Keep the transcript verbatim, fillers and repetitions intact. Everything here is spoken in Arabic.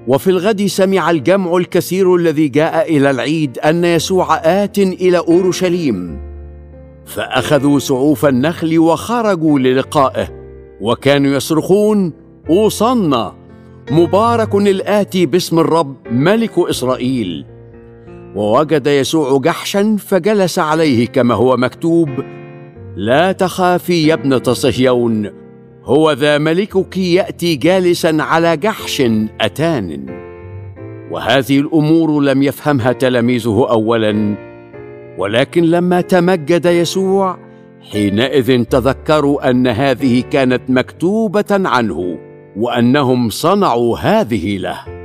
وفي الغد سمع الجمع الكثير الذي جاء إلى العيد أن يسوع آت إلى أورشليم، فأخذوا سعوف النخل وخرجوا للقائه، وكانوا يصرخون: أوصنا، مبارك الآتي باسم الرب ملك إسرائيل. ووجد يسوع جحشا فجلس عليه كما هو مكتوب: لا تخافي يا ابنة صهيون، هو ذا ملكك يأتي جالسا على جحش أتان. وهذه الأمور لم يفهمها تلاميذه أولا، ولكن لما تمجد يسوع حينئذ تذكروا أن هذه كانت مكتوبة عنه، وأنهم صنعوا هذه له.